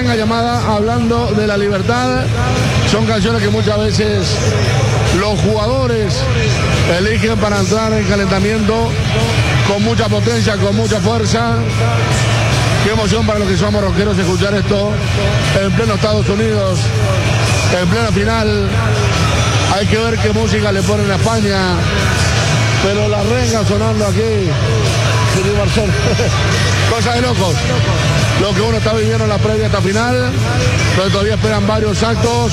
Venga Llamada, hablando de la libertad. Son canciones que muchas veces los jugadores eligen para entrar en calentamiento con mucha potencia, con mucha fuerza. Qué emoción para los que somos rockeros escuchar esto en pleno Estados Unidos, en plena final. Hay que ver qué música le ponen a España, pero la renga sonando aquí. Cosa de locos lo que uno está viviendo en la previa a esta final, pero todavía esperan varios actos.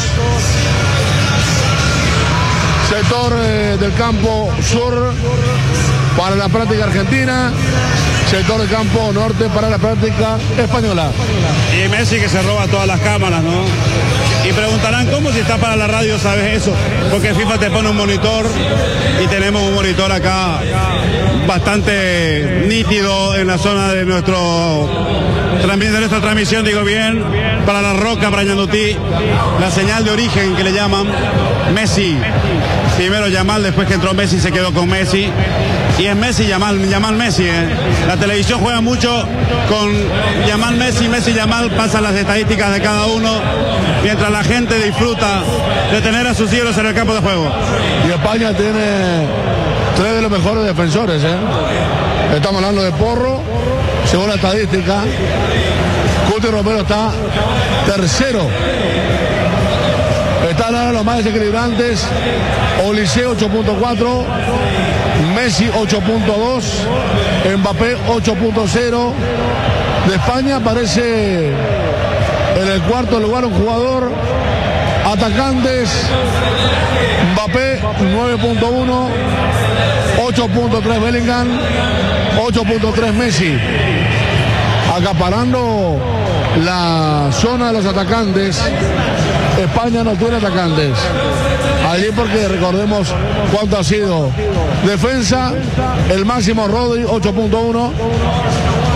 Sector del campo sur para la práctica argentina, sector del campo norte para la práctica española. Y Messi que se roba todas las cámaras, ¿no? Y preguntarán cómo si está para la radio, ¿sabes eso? Porque FIFA te pone un monitor y tenemos un monitor acá bastante nítido en la zona de nuestra transmisión, digo bien, para La Roca, para Ñandutí, la señal de origen que le llaman Messi. Primero Yamal, después que entró Messi se quedó con Messi. Y es Messi, Yamal Messi, ¿eh? La televisión juega mucho con Yamal Messi, Yamal, pasan las estadísticas de cada uno, mientras la gente disfruta de tener a sus ídolos en el campo de juego. Y España tiene 3 de los mejores defensores, ¿eh? Estamos hablando de Porro, según la estadística. Cuti Romero está tercero. Están ahora los más desequilibrantes. Olise 8.4, Messi 8.2, Mbappé 8.0. De España aparece en el cuarto lugar un jugador. Atacantes, Mbappé 9.1, 8.3 Bellingham, 8.3 Messi. Acaparando la zona de los atacantes. España no tiene atacantes. Allí porque recordemos cuánto ha sido. Defensa, el máximo Rodri 8.1.